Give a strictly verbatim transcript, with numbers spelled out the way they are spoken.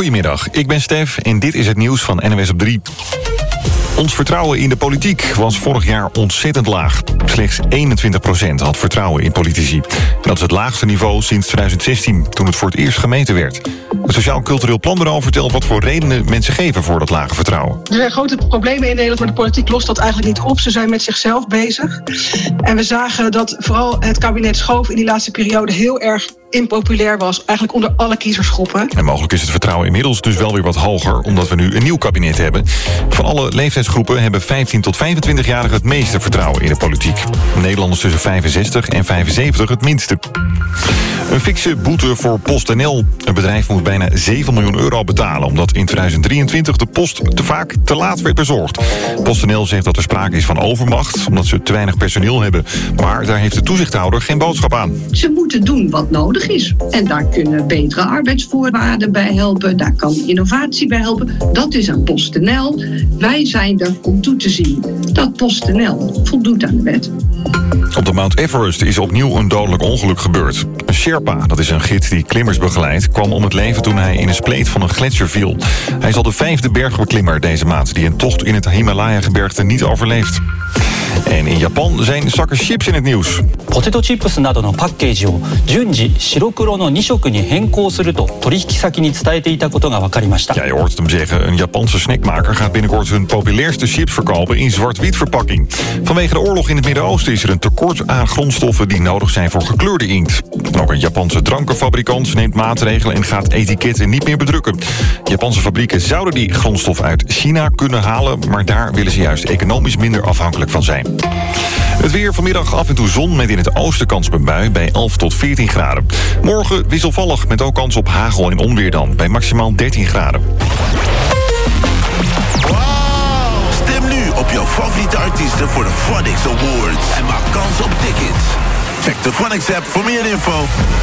Goedemiddag, ik ben Stef en dit is het nieuws van N O S op drie. Ons vertrouwen in de politiek was vorig jaar ontzettend laag. Slechts eenentwintig procent had vertrouwen in politici. Dat is het laagste niveau sinds twintig zestien, toen het voor het eerst gemeten werd. Het Sociaal Cultureel Planbureau vertelt wat voor redenen mensen geven voor dat lage vertrouwen. Er zijn grote problemen in Nederland, maar de politiek lost dat eigenlijk niet op. Ze zijn met zichzelf bezig. En we zagen dat vooral het kabinet Schoof in die laatste periode heel erg impopulair was, eigenlijk onder alle kiezersgroepen. En mogelijk is het vertrouwen inmiddels dus wel weer wat hoger, omdat we nu een nieuw kabinet hebben. Van alle leeftijdsgroepen hebben vijftien tot vijfentwintig-jarigen het meeste vertrouwen in de politiek. Nederlanders tussen vijfenzestig en vijfenzeventig het minste. Een fikse boete voor PostNL. Het bedrijf moet bijna zeven miljoen euro betalen, omdat in tweeduizend drieëntwintig de post te vaak te laat werd bezorgd. PostNL zegt dat er sprake is van overmacht, omdat ze te weinig personeel hebben. Maar daar heeft de toezichthouder geen boodschap aan. Ze moeten doen wat nodig is. En daar kunnen betere arbeidsvoorwaarden bij helpen. Daar kan innovatie bij helpen. Dat is aan PostNL. Wij zijn er om toe te zien dat PostNL voldoet aan de wet. Op de Mount Everest is opnieuw een dodelijk ongeluk gebeurd. Een Sherpa, dat is een gids die klimmers begeleidt, kwam om het leven toen hij in een spleet van een gletsjer viel. Hij is al de vijfde bergbeklimmer deze maand die een tocht in het Himalaya-gebergte niet overleeft. En in Japan zijn zakken chips in het nieuws. ポテトチップスなどのパッケージを順次白黒のに色に変更すると取引先に伝えていたことが分かりました。 Ja, je hoort het hem zeggen. Een Japanse snackmaker gaat binnenkort hun populairste chips verkopen in zwart-wit verpakking. Vanwege de oorlog in het Midden-Oosten is er een tekort aan grondstoffen die nodig zijn voor gekleurde inkt. En ook een Japanse drankenfabrikant neemt maatregelen en gaat etiketten niet meer bedrukken. Japanse fabrieken zouden die grondstof uit China kunnen halen, maar daar willen ze juist economisch minder afhankelijk van zijn. Het weer vanmiddag af en toe zon met in het oosten kans op een bui bij elf tot veertien graden. Morgen wisselvallig met ook kans op hagel en onweer dan bij maximaal dertien graden. Wow! Stem nu op jouw favoriete artiesten voor de Phonics Awards en maak kans op tickets. Check de Phonics app voor meer info.